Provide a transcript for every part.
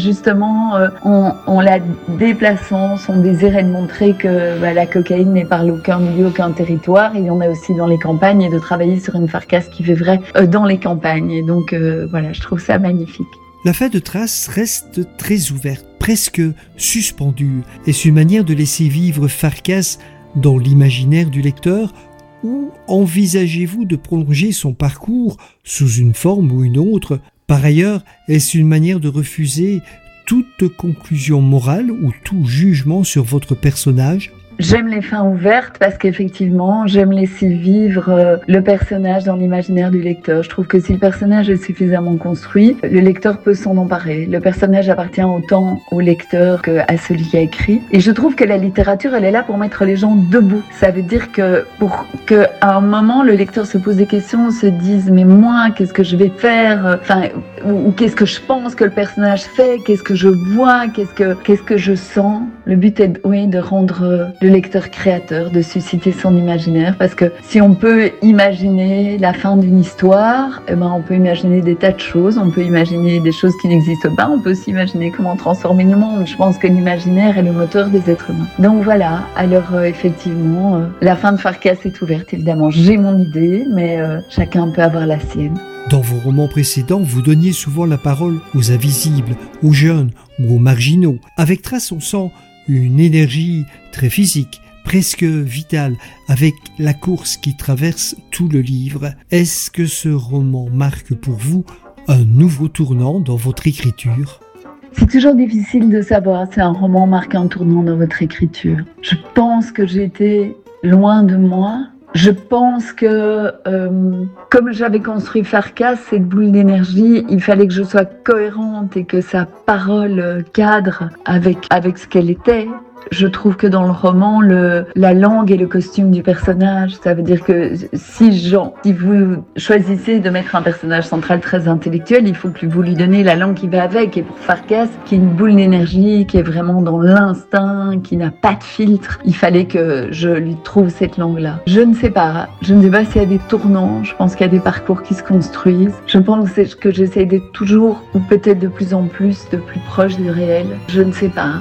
justement, en la déplaçant, son désir est de montrer que la cocaïne n'est par aucun milieu, aucun territoire. Il y en a aussi dans les campagnes, et de travailler sur une Farkas qui vivrait dans les campagnes. Et donc, je trouve ça magnifique. La fin de Thrace reste très ouverte, presque suspendue. Est-ce une manière de laisser vivre Farkas dans l'imaginaire du lecteur, ou envisagez-vous de prolonger son parcours sous une forme ou une autre? Par ailleurs, est-ce une manière de refuser toute conclusion morale ou tout jugement sur votre personnage? J'aime les fins ouvertes parce qu'effectivement, j'aime laisser vivre le personnage dans l'imaginaire du lecteur. Je trouve que si le personnage est suffisamment construit, le lecteur peut s'en emparer. Le personnage appartient autant au lecteur qu'à celui qui a écrit. Et je trouve que la littérature, elle est là pour mettre les gens debout. Ça veut dire que pour qu'à un moment, le lecteur se pose des questions, se dise « mais moi, qu'est-ce que je vais faire ?» ou qu'est-ce que je pense que le personnage fait, qu'est-ce que je vois, qu'est-ce que je sens. Le but est de rendre le lecteur créateur, de susciter son imaginaire, parce que si on peut imaginer la fin d'une histoire, on peut imaginer des tas de choses, on peut imaginer des choses qui n'existent pas, on peut aussi imaginer comment transformer le monde. Je pense que l'imaginaire est le moteur des êtres humains. Donc voilà, alors effectivement, la fin de Farkas est ouverte, évidemment. J'ai mon idée, mais chacun peut avoir la sienne. Dans vos romans précédents, vous donniez souvent la parole aux invisibles, aux jeunes ou aux marginaux. Avec Thrace, on sent une énergie très physique, presque vitale, avec la course qui traverse tout le livre. Est-ce que ce roman marque pour vous un nouveau tournant dans votre écriture? C'est toujours difficile de savoir si un roman marque un tournant dans votre écriture. Je pense que j'étais loin de moi. Je pense que, comme j'avais construit Farkas, cette boule d'énergie, il fallait que je sois cohérente et que sa parole cadre avec ce qu'elle était. Je trouve que dans le roman, la langue est le costume du personnage. Ça veut dire que si vous choisissez de mettre un personnage central très intellectuel, il faut que vous lui donnez la langue qui va avec. Et pour Farkas, qui est une boule d'énergie, qui est vraiment dans l'instinct, qui n'a pas de filtre, il fallait que je lui trouve cette langue-là. Je ne sais pas s'il y a des tournants. Je pense qu'il y a des parcours qui se construisent. Je pense que j'essaie d'être toujours, ou peut-être de plus en plus, de plus proche du réel. Je ne sais pas.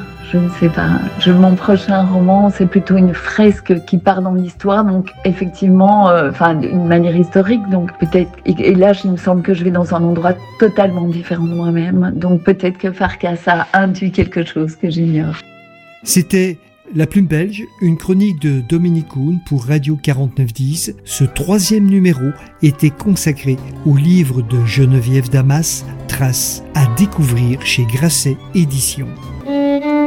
Mon prochain roman, c'est plutôt une fresque qui part dans l'histoire, donc effectivement, d'une manière historique, donc peut-être, et là, il me semble que je vais dans un endroit totalement différent de moi-même, donc peut-être que Farkas a induit quelque chose que j'ignore. C'était La Plume Belge, une chronique de Dominique Kuhn pour Radio 4910. Ce 3e numéro était consacré au livre de Geneviève Damas, Thrace, à découvrir chez Grasset Éditions.